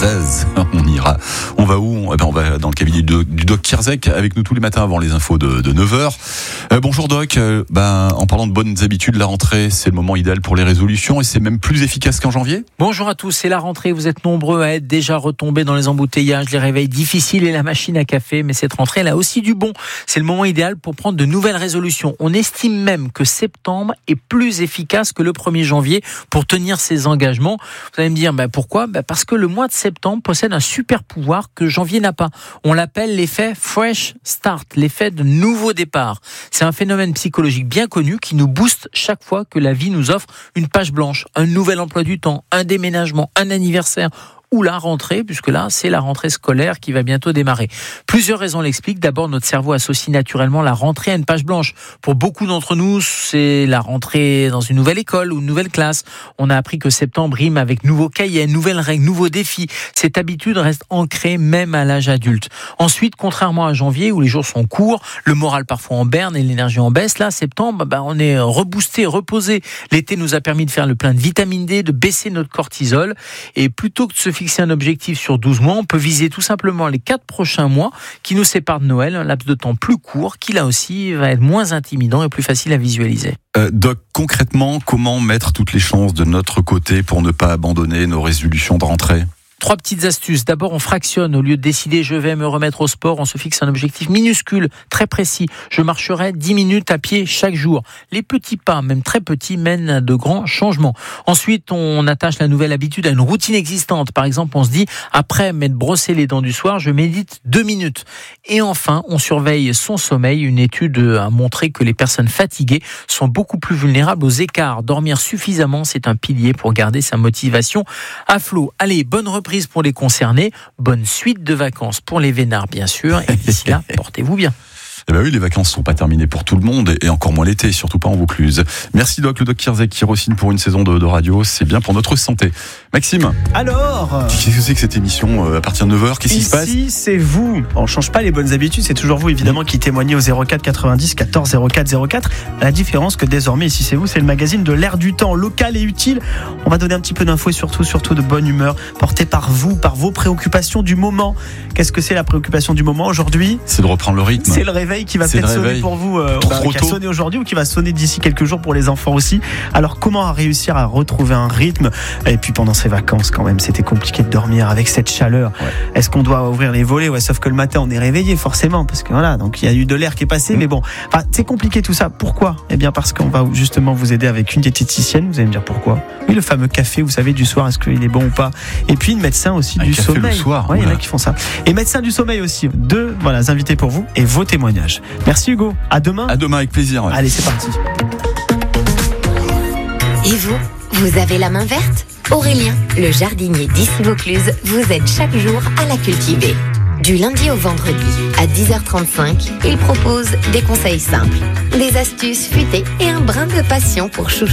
16. On ira. On va où? On va dans le cabinet du Doc Kierzek, avec nous tous les matins avant les infos de 9h. Bonjour Doc. En parlant de bonnes habitudes, la rentrée, c'est le moment idéal pour les résolutions et c'est même plus efficace qu'en janvier. Bonjour à tous, c'est la rentrée. Vous êtes nombreux à être déjà retombés dans les embouteillages, les réveils difficiles et la machine à café. Mais cette rentrée, elle a aussi du bon. C'est le moment idéal pour prendre de nouvelles résolutions. On estime même que septembre est plus efficace que le 1er janvier pour tenir ses engagements. Vous allez me dire, pourquoi ? Parce que le mois de septembre possède un super pouvoir que janvier n'a pas. On l'appelle l'effet Fresh Start, l'effet de nouveau départ. C'est un phénomène psychologique bien connu qui nous booste chaque fois que la vie nous offre une page blanche, un nouvel emploi du temps, un déménagement, un anniversaire ou la rentrée, puisque là, c'est la rentrée scolaire qui va bientôt démarrer. Plusieurs raisons l'expliquent. D'abord, notre cerveau associe naturellement la rentrée à une page blanche. Pour beaucoup d'entre nous, c'est la rentrée dans une nouvelle école ou une nouvelle classe. On a appris que septembre rime avec nouveaux cahiers, nouvelles règles, nouveaux défis. Cette habitude reste ancrée même à l'âge adulte. Ensuite, contrairement à janvier, où les jours sont courts, le moral parfois en berne et l'énergie en baisse, là, septembre, on est reboosté, reposé. L'été nous a permis de faire le plein de vitamine D, de baisser notre cortisol. Et plutôt que de se fixer un objectif sur 12 mois, on peut viser tout simplement les 4 prochains mois qui nous séparent de Noël, un laps de temps plus court qui là aussi va être moins intimidant et plus facile à visualiser. Doc, concrètement, comment mettre toutes les chances de notre côté pour ne pas abandonner nos résolutions de rentrée ? 3 petites astuces. D'abord, on fractionne. Au lieu de décider je vais me remettre au sport, on se fixe un objectif minuscule, très précis. Je marcherai 10 minutes à pied chaque jour. Les petits pas, même très petits, mènent à de grands changements. Ensuite, on attache la nouvelle habitude à une routine existante. Par exemple, on se dit, après m'être brossé les dents du soir, je médite 2 minutes. Et enfin, on surveille son sommeil. Une étude a montré que les personnes fatiguées sont beaucoup plus vulnérables aux écarts. Dormir suffisamment, c'est un pilier pour garder sa motivation à flot. Allez, bonne reprise pour les concernés, bonne suite de vacances pour les vénards bien sûr, et d'ici là, portez-vous bien. Oui, les vacances sont pas terminées pour tout le monde et encore moins l'été, surtout pas en Vaucluse. Merci Doc, le Doc Kierzek qui re-signe pour une saison de radio, c'est bien pour notre santé. Maxime, alors, qu'est-ce que c'est que cette émission à partir de 9h? Qu'est-ce qui se passe? Ici, c'est vous. On change pas les bonnes habitudes, c'est toujours vous évidemment qui témoignez au 04 90 14 04 04. La différence que désormais ici c'est vous, c'est le magazine de l'air du temps, local et utile. On va donner un petit peu d'infos et surtout de bonne humeur, portée par vous, par vos préoccupations du moment. Qu'est-ce que c'est la préoccupation du moment aujourd'hui? C'est de reprendre le rythme. C'est le réveil qui va peut-être sonner pour vous, qui a sonné aujourd'hui ou qui va sonner d'ici quelques jours pour les enfants aussi. Alors comment réussir à retrouver un rythme? Et puis pendant ces vacances quand même, c'était compliqué de dormir avec cette chaleur. Ouais. Est-ce qu'on doit ouvrir les volets? Ouais, sauf que le matin on est réveillé forcément parce que voilà, donc il y a eu de l'air qui est passé, mais bon, c'est compliqué tout ça. Pourquoi? Eh bien parce qu'on va justement vous aider avec une diététicienne. Vous allez me dire pourquoi? Oui, le fameux café, vous savez, du soir, est-ce qu'il est bon ou pas? Et puis une médecin aussi du sommeil. Le soir. Ouais, il y en a qui font ça. Et médecin du sommeil aussi. 2 invités pour vous et vos témoignages. Merci Hugo. À demain. À demain avec plaisir. Ouais. Allez, c'est parti. Et vous avez la main verte? Aurélien, le jardinier d'ici Vaucluse, vous aide chaque jour à la cultiver. Du lundi au vendredi, à 10h35, il propose des conseils simples, des astuces futées et un brin de passion pour chouchouter